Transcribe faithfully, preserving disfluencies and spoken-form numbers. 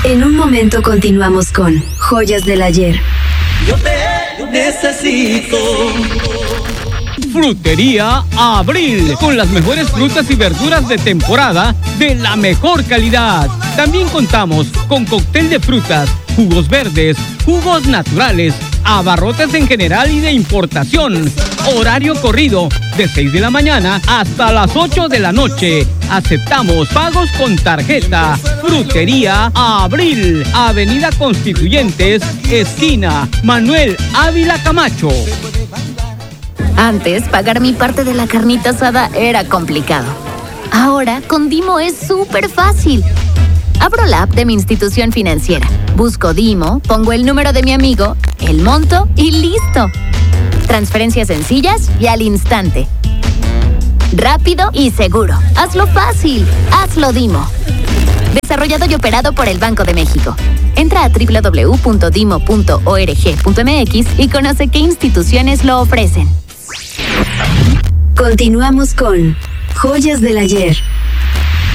En un momento continuamos con Joyas del Ayer. Yo te necesito. Frutería Abril, con las mejores frutas y verduras de temporada de la mejor calidad. También contamos con cóctel de frutas, jugos verdes, jugos naturales, abarrotes en general y de importación. Horario corrido de seis de la mañana hasta las ocho de la noche. Aceptamos pagos con tarjeta. Frutería Abril, Avenida Constituyentes, esquina Manuel Ávila Camacho. Antes, pagar mi parte de la carnita asada era complicado. Ahora, con Dimo es súper fácil. Abro la app de mi institución financiera, busco Dimo, pongo el número de mi amigo, el monto y listo. Transferencias sencillas y al instante. Rápido y seguro. Hazlo fácil. Hazlo Dimo. Desarrollado y operado por el Banco de México. Entra a doble u doble u doble u punto dimo punto org punto m x y conoce qué instituciones lo ofrecen. Continuamos con Joyas del Ayer.